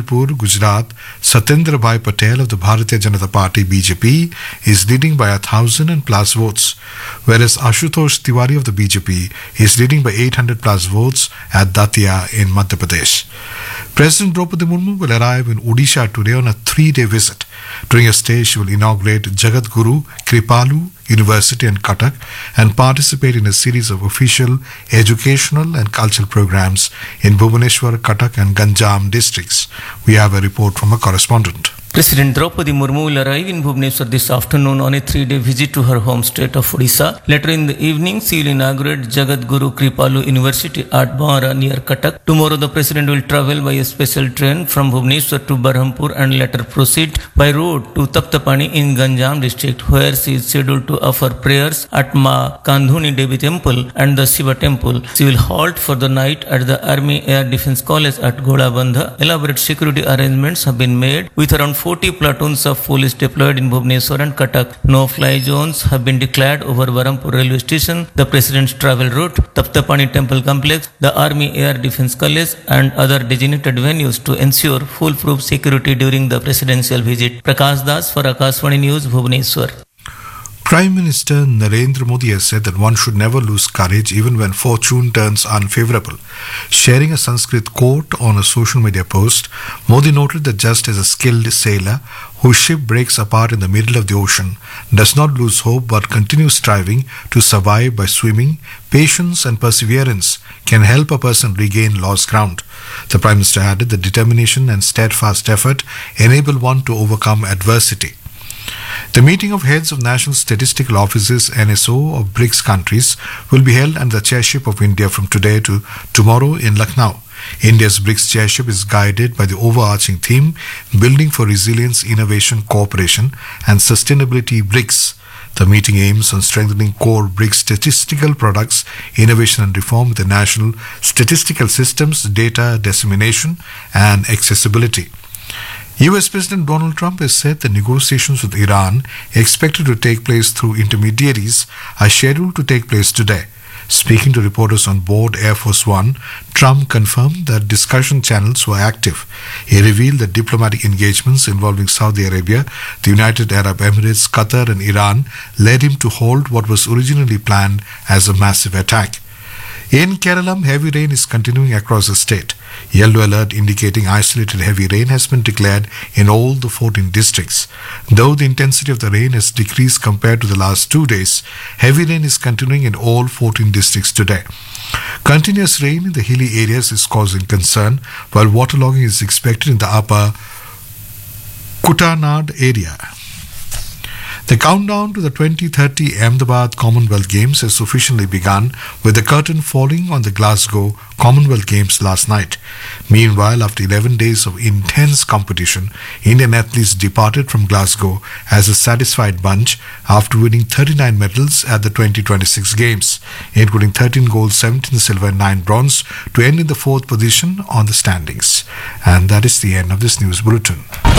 Jabalpur, Gujarat, Satyendra Bhai Patel of the Bharatiya Janata Party BJP is leading by 1,000 plus votes, whereas Ashutosh Tiwari of the BJP is leading by 800 plus votes at Datia in Madhya Pradesh. President Draupadi Murmu will arrive in Odisha today on a 3-day visit. During a stay, she will inaugurate Jagat Guru Kripalu University in Cuttack and participate in a series of official educational and cultural programs in Bhubaneswar, Cuttack and Ganjam districts. We have a report from a correspondent. President Draupadi Murmu will arrive in Bhubaneswar this afternoon on a 3-day visit to her home state of Odisha. Later in the evening, she will inaugurate Jagat Guru Kripalu University at Bawara near Cuttack. Tomorrow, the President will travel by a special train from Bhubaneswar to Berhampur and later proceed by road to Taptapani in Ganjam district, where she is scheduled to offer prayers at Ma Kandhuni Devi Temple and the Shiva Temple. She will halt for the night at the Army Air Defence College at Godabandha. Elaborate security arrangements have been made with around 40 platoons of police deployed in Bhubaneswar and Cuttack. No-fly zones have been declared over Berhampur railway station, the President's travel route, Taptapani Temple Complex, the Army Air Defence College and other designated venues to ensure foolproof security during the presidential visit. Prakash Das for Akashvani News, Bhubaneswar. Prime Minister Narendra Modi has said that one should never lose courage even when fortune turns unfavorable. Sharing a Sanskrit quote on a social media post, Modi noted that just as a skilled sailor whose ship breaks apart in the middle of the ocean does not lose hope but continues striving to survive by swimming, patience and perseverance can help a person regain lost ground. The Prime Minister added that determination and steadfast effort enable one to overcome adversity. The meeting of heads of National Statistical Offices NSO of BRICS countries will be held under the chairship of India from today to tomorrow in Lucknow. India's BRICS chairship is guided by the overarching theme Building for Resilience, Innovation, Cooperation and Sustainability BRICS. The meeting aims on strengthening core BRICS statistical products, innovation and reform with the national statistical systems, data dissemination and accessibility. US President Donald Trump has said the negotiations with Iran, expected to take place through intermediaries, are scheduled to take place today. Speaking to reporters on board Air Force One, Trump confirmed that discussion channels were active. He revealed that diplomatic engagements involving Saudi Arabia, the United Arab Emirates, Qatar and Iran led him to halt what was originally planned as a massive attack. In Kerala, heavy rain is continuing across the state. Yellow alert indicating isolated heavy rain has been declared in all the 14 districts. Though the intensity of the rain has decreased compared to the last 2 days, heavy rain is continuing in all 14 districts today. Continuous rain in the hilly areas is causing concern, while waterlogging is expected in the upper Kutanad area. The countdown to the 2030 Ahmedabad Commonwealth Games has officially begun, with the curtain falling on the Glasgow Commonwealth Games last night. Meanwhile, after 11 days of intense competition, Indian athletes departed from Glasgow as a satisfied bunch after winning 39 medals at the 2026 Games, including 13 gold, 17 silver and 9 bronze, to end in the 4th position on the standings. And that is the end of this news bulletin.